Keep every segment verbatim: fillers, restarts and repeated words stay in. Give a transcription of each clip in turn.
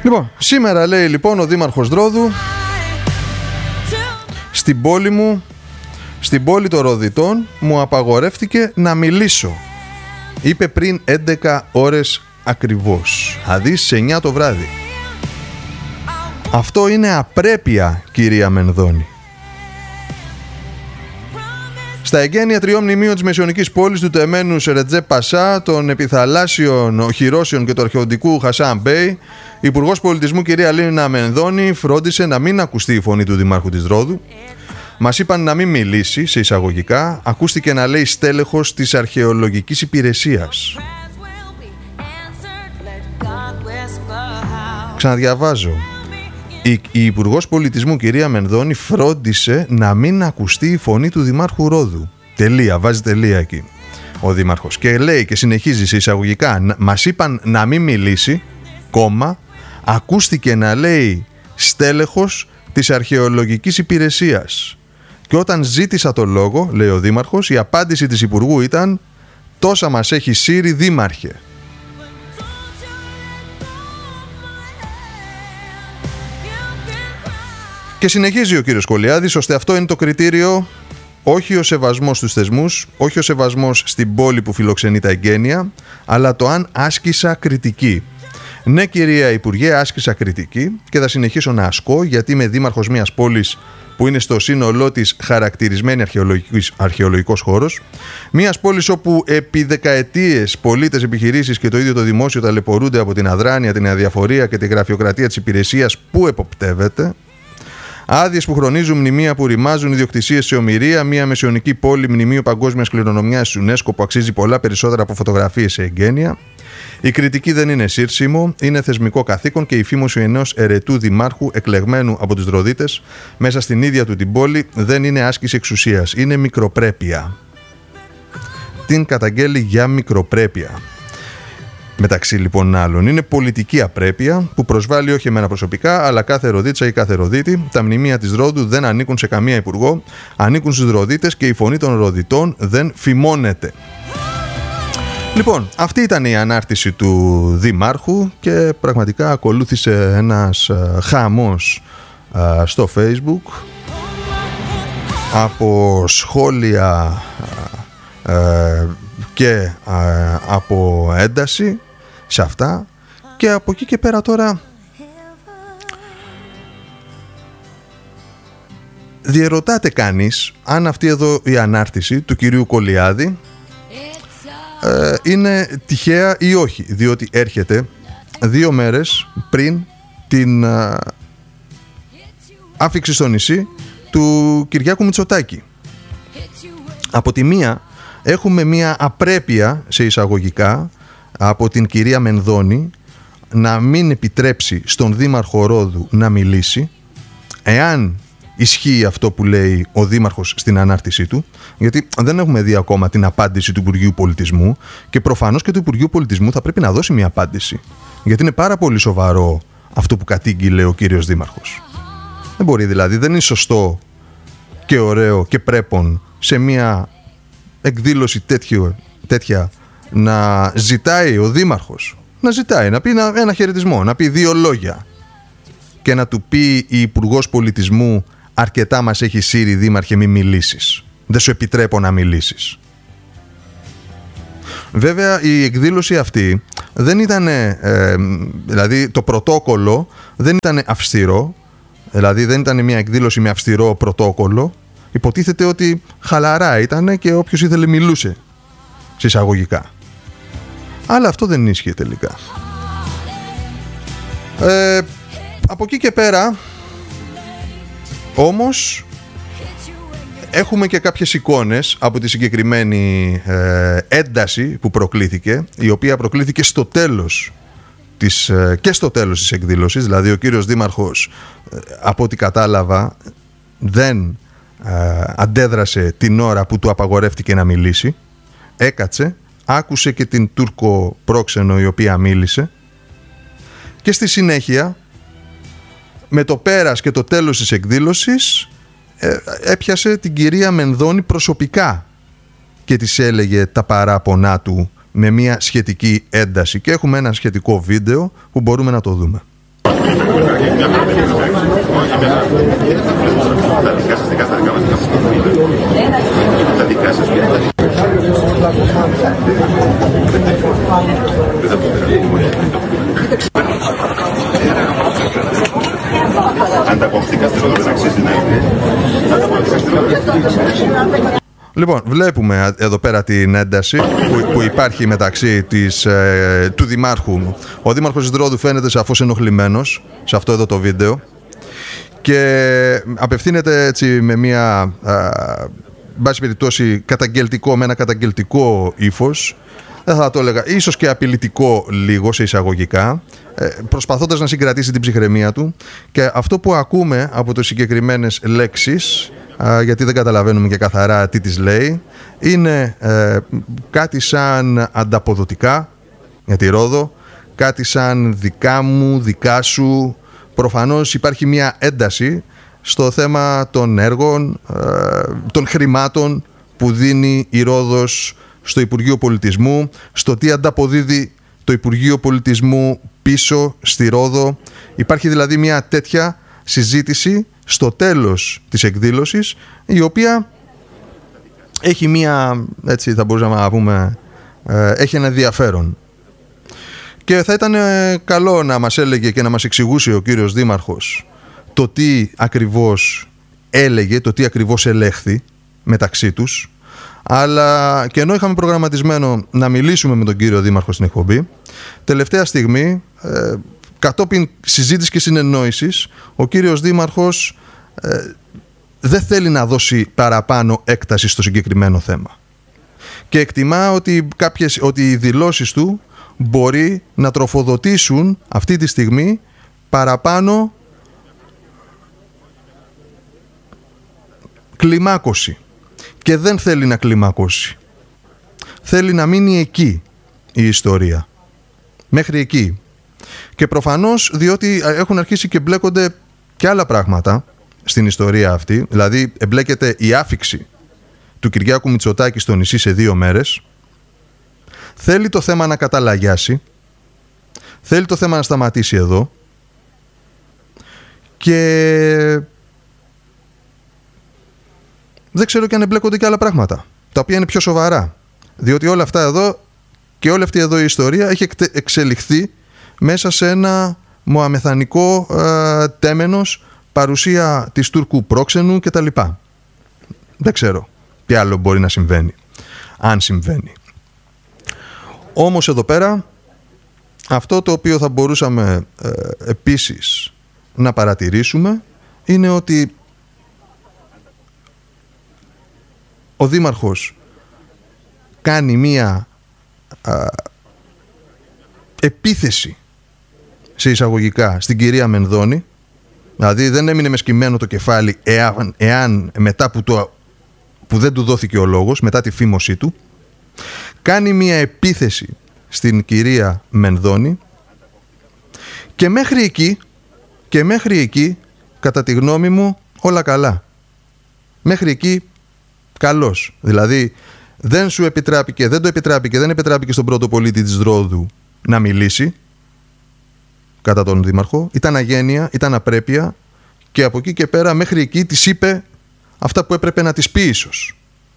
Λοιπόν, σήμερα λέει λοιπόν ο Δήμαρχος Ρόδου, στην πόλη μου, στην πόλη των Ροδιτών, μου απαγορεύτηκε να μιλήσω. Είπε πριν έντεκα ώρες ακριβώς. Δηλαδή σε εννιά το βράδυ. Αυτό είναι απρέπεια, κυρία Μενδώνη. Στα εγγένεια τριών μνημείων της μεσαιωνικής πόλης του τεμένου Ρετζέπ Πασά, των επιθαλάσσιων οχυρώσεων και του αρχαιοντικού Χασάν Μπέι, Υπουργός Πολιτισμού κυρία Λίνα Μενδώνη φρόντισε να μην ακουστεί η φωνή του Δημάρχου της Ρόδου. Μας είπαν να μην μιλήσει, σε εισαγωγικά, ακούστηκε να λέει στέλεχος της αρχαιολογικής υπηρεσίας. Ξαναδιαβάζω. Η, η Υπουργός Πολιτισμού κυρία Μενδώνη φρόντισε να μην ακουστεί η φωνή του Δημάρχου Ρόδου. Τελεία, βάζει τελεία εκεί ο Δήμαρχος. Και λέει και συνεχίζει σε εισαγωγικά, μας είπαν να μην μιλήσει, κόμμα, ακούστηκε να λέει στέλεχος της αρχαιολογικής υπηρεσίας. Και όταν ζήτησα το λόγο, λέει ο Δήμαρχος, η απάντηση της Υπουργού ήταν «Τόσα μας έχει σύρει Δήμαρχε». Και συνεχίζει ο κύριος Κολιάδης, ώστε αυτό είναι το κριτήριο, όχι ο σεβασμός στους θεσμούς, όχι ο σεβασμός στην πόλη που φιλοξενεί τα εγγένεια, αλλά το αν άσκησα κριτική. Ναι, κυρία Υπουργέ, άσκησα κριτική και θα συνεχίσω να ασκώ, γιατί είμαι δήμαρχος μιας πόλης που είναι στο σύνολό της χαρακτηρισμένη αρχαιολογικός χώρος, μιας πόλης όπου επί δεκαετίες πολίτες, επιχειρήσεις και το ίδιο το δημόσιο ταλαιπωρούνται από την αδράνεια, την αδιαφορία και τη γραφειοκρατία της υπηρεσίας που εποπτεύεται. Άδειες που χρονίζουν, μνημεία που ρημάζουν, ιδιοκτησίες σε ομηρία, μια μεσαιωνική πόλη μνημείο παγκόσμιας κληρονομιάς της UNESCO που αξίζει πολλά περισσότερα από φωτογραφίες σε εγγένεια. Η κριτική δεν είναι σύρσιμο, είναι θεσμικό καθήκον και η φήμωση ενός ερετού δημάρχου εκλεγμένου από τους Ροδίτες μέσα στην ίδια του την πόλη δεν είναι άσκηση εξουσίας, είναι μικροπρέπεια. Την καταγγέλει για μικροπρέπεια. Μεταξύ λοιπόν άλλων, είναι πολιτική απρέπεια που προσβάλλει όχι εμένα προσωπικά, αλλά κάθε Ροδίτσα ή κάθε Ροδίτη. Τα μνημεία της Ρόδου δεν ανήκουν σε καμία υπουργό, ανήκουν στους Ροδίτες και η φωνή των Ροδιτών δεν φημώνεται. Λοιπόν, αυτή ήταν η ανάρτηση του Δημάρχου και πραγματικά ακολούθησε ένας χαμός α, στο Facebook από σχόλια α, α, και α, από ένταση σε αυτά, και από εκεί και πέρα τώρα διερωτάται κανείς αν αυτή εδώ η ανάρτηση του κυρίου Κολιάδη ε, είναι τυχαία ή όχι, διότι έρχεται δύο μέρες πριν την α, άφιξη στο νησί του Κυριάκου Μητσοτάκη. Από τη μία έχουμε μία απρέπεια σε εισαγωγικά από την κυρία Μενδώνη να μην επιτρέψει στον Δήμαρχο Ρόδου να μιλήσει, εάν ισχύει αυτό που λέει ο Δήμαρχος στην ανάρτησή του, γιατί δεν έχουμε δει ακόμα την απάντηση του Υπουργείου Πολιτισμού και προφανώς και του Υπουργείου Πολιτισμού θα πρέπει να δώσει μια απάντηση, γιατί είναι πάρα πολύ σοβαρό αυτό που κατήγγειλε ο κύριος Δήμαρχος. Δεν μπορεί δηλαδή, δεν είναι σωστό και ωραίο και πρέπον σε μια εκδήλωση τέτοιο, τέτοια να ζητάει ο Δήμαρχος, να ζητάει, να πει ένα, ένα χαιρετισμό, να πει δύο λόγια και να του πει η Υπουργός Πολιτισμού αρκετά μας έχει σύρει Δήμαρχε, μη μιλήσεις, δεν σου επιτρέπω να μιλήσεις. Βέβαια η εκδήλωση αυτή δεν ήταν, ε, δηλαδή το πρωτόκολλο δεν ήταν αυστηρό, δηλαδή δεν ήταν μια εκδήλωση με αυστηρό πρωτόκολλο. Υποτίθεται ότι χαλαρά ήταν και όποιος ήθελε μιλούσε, συσσαγωγικά. Αλλά αυτό δεν ίσχυε τελικά. Ε, από εκεί και πέρα όμως έχουμε και κάποιες εικόνες από τη συγκεκριμένη ε, ένταση που προκλήθηκε, η οποία προκλήθηκε στο τέλος της, ε, και στο τέλος της εκδήλωσης. Δηλαδή ο κύριος Δήμαρχος, ε, από ό,τι κατάλαβα, δεν ε, αντέδρασε την ώρα που του απαγορεύτηκε να μιλήσει. Έκατσε, άκουσε και την Τούρκο πρόξενο η οποία μίλησε και στη συνέχεια, με το πέρας και το τέλος της εκδήλωσης, ε, έπιασε την κυρία Μενδώνη προσωπικά και της έλεγε τα παράπονά του με μια σχετική ένταση, και έχουμε ένα σχετικό βίντεο που μπορούμε να το δούμε. Τα δικά σας δικά στα δικά μας τα δικά σας ανταγωνιστικά στην οδό δεν αξίζει να είναι. Λοιπόν, βλέπουμε εδώ πέρα την ένταση που, που υπάρχει μεταξύ της, ε, του Δημάρχου. Ο Δήμαρχος της Ρόδου φαίνεται σαφώς ενοχλημένος σε αυτό εδώ το βίντεο και απευθύνεται έτσι με μια, μπάση περιπτώσει, καταγγελτικό, με ένα καταγγελτικό ύφος. Δεν θα το έλεγα, ίσως και απειλητικό λίγο σε εισαγωγικά, προσπαθώντας να συγκρατήσει την ψυχραιμία του. Και αυτό που ακούμε από τις συγκεκριμένες λέξεις, γιατί δεν καταλαβαίνουμε και καθαρά τι τις λέει, είναι ε, κάτι σαν ανταποδοτικά για τη Ρόδο, κάτι σαν δικά μου, δικά σου. Προφανώς υπάρχει μια ένταση στο θέμα των έργων, ε, των χρημάτων που δίνει η Ρόδος στο Υπουργείο Πολιτισμού, στο τι ανταποδίδει το Υπουργείο Πολιτισμού πίσω στη Ρόδο. Υπάρχει δηλαδή μια τέτοια συζήτηση στο τέλος της εκδήλωσης, η οποία έχει μία, έτσι θα μπορούσαμε να πούμε, έχει ένα ενδιαφέρον. Και θα ήταν καλό να μας έλεγε και να μας εξηγούσε ο κύριος Δήμαρχος το τι ακριβώς έλεγε, το τι ακριβώς ελέγχθη μεταξύ τους. Αλλά και ενώ είχαμε προγραμματισμένο να μιλήσουμε με τον κύριο Δήμαρχο στην εκπομπή, τελευταία στιγμή, ε, κατόπιν συζήτηση και συνεννόησης, ο κύριος Δήμαρχος ε, δεν θέλει να δώσει παραπάνω έκταση στο συγκεκριμένο θέμα. Και εκτιμά ότι, κάποιες, ότι οι δηλώσεις του μπορεί να τροφοδοτήσουν αυτή τη στιγμή παραπάνω κλιμάκωση. Και δεν θέλει να κλιμακώσει. Θέλει να μείνει εκεί η ιστορία. Μέχρι εκεί. Και προφανώς διότι έχουν αρχίσει και μπλέκονται και άλλα πράγματα στην ιστορία αυτή. Δηλαδή εμπλέκεται η άφιξη του Κυριάκου Μητσοτάκη στο νησί σε δύο μέρες. Θέλει το θέμα να καταλαγιάσει. Θέλει το θέμα να σταματήσει εδώ. Και δεν ξέρω και αν εμπλέκονται και άλλα πράγματα, τα οποία είναι πιο σοβαρά. Διότι όλα αυτά εδώ και όλη αυτή εδώ η ιστορία έχει εξελιχθεί μέσα σε ένα μοαμεθανικό ε, τέμενος, παρουσία της Τούρκου πρόξενου κτλ. Δεν ξέρω τι άλλο μπορεί να συμβαίνει, αν συμβαίνει. Όμως εδώ πέρα, αυτό το οποίο θα μπορούσαμε ε, επίσης να παρατηρήσουμε είναι ότι ο Δήμαρχος κάνει μία α, επίθεση σε εισαγωγικά στην κυρία Μενδώνη. Δηλαδή δεν έμεινε με σκυμμένο το κεφάλι εάν, εάν μετά που, το, που δεν του δόθηκε ο λόγος, μετά τη φήμωσή του, κάνει μία επίθεση στην κυρία Μενδώνη και μέχρι εκεί, και μέχρι εκεί κατά τη γνώμη μου όλα καλά. Μέχρι εκεί καλώς. Δηλαδή δεν σου επιτράπηκε, δεν το επιτράπηκε, δεν επιτράπηκε στον πρώτο πολίτη της Ρόδου να μιλήσει κατά τον Δήμαρχο. Ήταν αγένεια, ήταν απρέπεια και από εκεί και πέρα μέχρι εκεί της είπε αυτά που έπρεπε να της πει ίσως.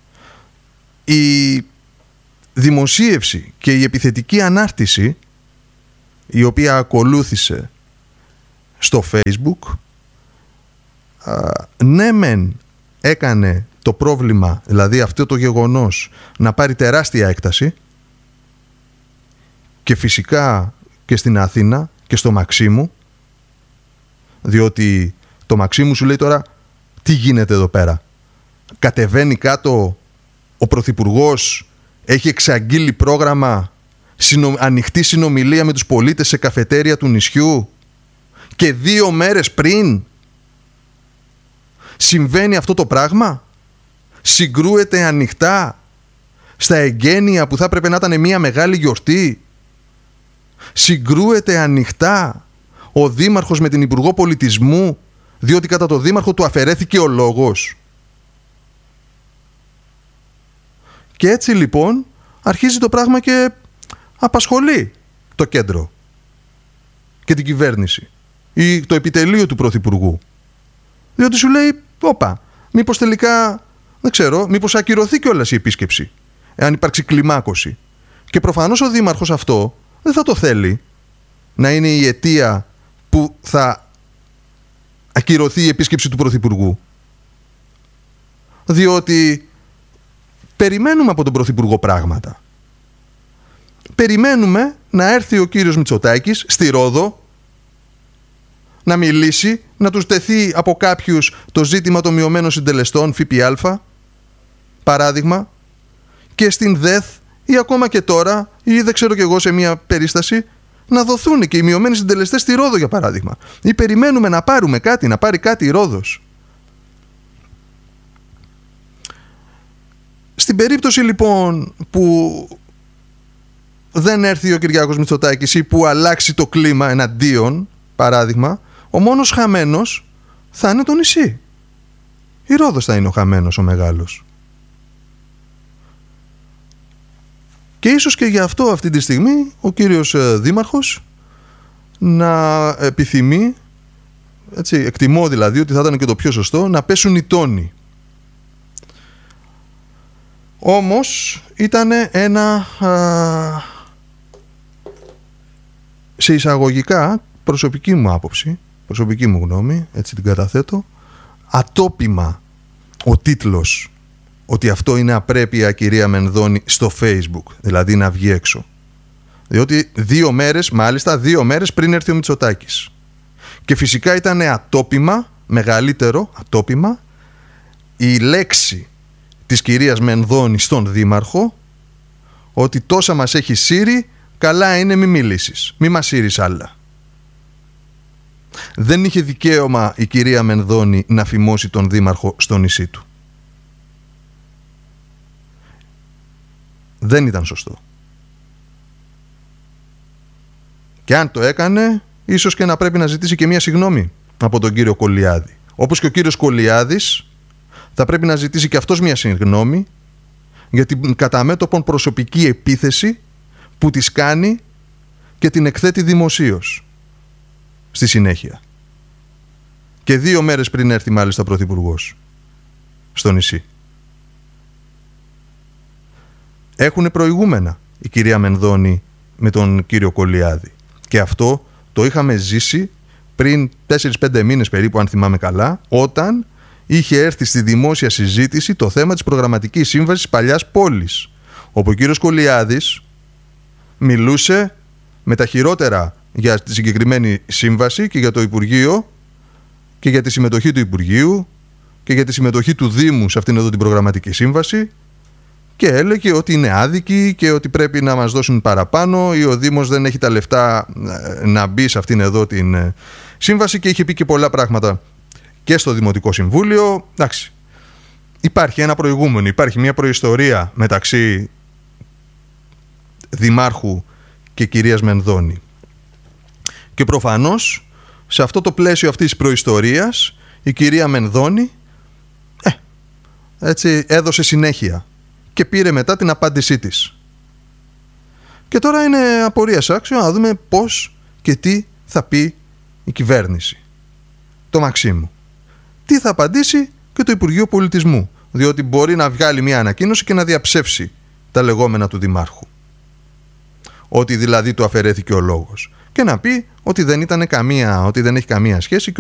Η δημοσίευση και η επιθετική ανάρτηση η οποία ακολούθησε στο Facebook, α, ναι μεν έκανε το πρόβλημα, δηλαδή αυτό το γεγονός, να πάρει τεράστια έκταση και φυσικά και στην Αθήνα και στο Μαξίμου, διότι το Μαξίμου σου λέει τώρα τι γίνεται εδώ πέρα. Κατεβαίνει κάτω ο Πρωθυπουργός, έχει εξαγγείλει πρόγραμμα συνο... ανοιχτή συνομιλία με τους πολίτες σε καφετέρια του νησιού και δύο μέρες πριν συμβαίνει αυτό το πράγμα. Συγκρούεται ανοιχτά στα εγγένεια που θα έπρεπε να ήταν μια μεγάλη γιορτή. Συγκρούεται ανοιχτά ο Δήμαρχος με την Υπουργό Πολιτισμού, διότι κατά το Δήμαρχο του αφαιρέθηκε ο λόγος. Και έτσι λοιπόν αρχίζει το πράγμα και απασχολεί το κέντρο και την κυβέρνηση. ή το επιτελείο του Πρωθυπουργού. Διότι σου λέει, όπα, μήπως τελικά, δεν ξέρω, μήπως ακυρωθεί κιόλας η επίσκεψη, εάν υπάρξει κλιμάκωση. Και προφανώς ο δήμαρχος αυτό δεν θα το θέλει να είναι η αιτία που θα ακυρωθεί η επίσκεψη του Πρωθυπουργού. Διότι περιμένουμε από τον Πρωθυπουργό πράγματα. Περιμένουμε να έρθει ο κύριος Μητσοτάκης στη Ρόδο, να μιλήσει, να τους τεθεί από κάποιους το ζήτημα των μειωμένων συντελεστών ΦΠΑ, παράδειγμα, και στην ΔΕΘ ή ακόμα και τώρα, ή δεν ξέρω κι εγώ σε μια περίσταση, να δοθούν και οι μειωμένοι συντελεστές στη Ρόδο, για παράδειγμα. Ή περιμένουμε να πάρουμε κάτι, να πάρει κάτι η Ρόδος. Στην περίπτωση λοιπόν που δεν έρθει ο Κυριάκος Μητσοτάκης ή που αλλάξει το κλίμα εναντίον, παράδειγμα, ο μόνος χαμένος θα είναι το νησί. Η Ρόδος θα είναι ο χαμένος, ο μεγάλος. Και ίσως και γι' αυτό αυτή τη στιγμή ο κύριος Δήμαρχος να επιθυμεί, έτσι, εκτιμώ δηλαδή ότι θα ήταν και το πιο σωστό, να πέσουν οι τόνοι. Όμως ήταν ένα, α, σε εισαγωγικά, προσωπική μου άποψη, προσωπική μου γνώμη, έτσι την καταθέτω, ατόπιμα ο τίτλος ότι αυτό είναι απρέπεια, κυρία Μενδώνη, στο Facebook, δηλαδή να βγει έξω. Διότι δύο μέρες, μάλιστα δύο μέρες πριν έρθει ο Μητσοτάκης. Και φυσικά ήταν ατόπιμα, μεγαλύτερο ατόπιμα, η λέξη της κυρίας Μενδώνη στον Δήμαρχο, ότι τόσα μας έχει σύρει, καλά είναι μη μιλήσεις, μη μας σύρεις άλλα. Δεν είχε δικαίωμα η κυρία Μενδώνη να φημώσει τον Δήμαρχο στο νησί του. Δεν ήταν σωστό. Και αν το έκανε, ίσως και να πρέπει να ζητήσει και μία συγγνώμη από τον κύριο Κολιάδη. Όπως και ο κύριος Κολιάδης θα πρέπει να ζητήσει και αυτός μία συγγνώμη για την κατά μέτωπον προσωπική επίθεση που της κάνει και την εκθέτει δημοσίως στη συνέχεια. Και δύο μέρες πριν έρθει μάλιστα ο Πρωθυπουργός στο νησί. Έχουν προηγούμενα η κυρία Μενδώνη με τον κύριο Κολιάδη. Και αυτό το είχαμε ζήσει πριν τέσσερις πέντε μήνες περίπου, αν θυμάμαι καλά, όταν είχε έρθει στη δημόσια συζήτηση το θέμα της προγραμματικής σύμβασης παλιάς πόλης, όπου ο κύριος Κολιάδης μιλούσε με τα χειρότερα για τη συγκεκριμένη σύμβαση και για το Υπουργείο και για τη συμμετοχή του Υπουργείου και για τη συμμετοχή του Δήμου σε αυτήν εδώ την προγραμματική σύμβαση, και έλεγε ότι είναι άδικη και ότι πρέπει να μας δώσουν παραπάνω ή ο Δήμος δεν έχει τα λεφτά να μπει σε αυτήν εδώ την σύμβαση, και είχε πει και πολλά πράγματα και στο Δημοτικό Συμβούλιο. Εντάξει, υπάρχει ένα προηγούμενο, υπάρχει μια προϊστορία μεταξύ Δημάρχου και κυρίας Μενδώνη. Και προφανώς σε αυτό το πλαίσιο αυτής της προϊστορίας η κυρία Μενδώνη ε, έτσι έδωσε συνέχεια και πήρε μετά την απάντησή της. Και τώρα είναι απορίας άξιο να δούμε πώς και τι θα πει η κυβέρνηση. Το Μαξίμου. Τι θα απαντήσει και το Υπουργείο Πολιτισμού. Διότι μπορεί να βγάλει μια ανακοίνωση και να διαψεύσει τα λεγόμενα του Δημάρχου. Ότι δηλαδή του αφαιρέθηκε ο λόγος. Και να πει ότι δεν ήταν καμία, ότι δεν έχει καμία σχέση.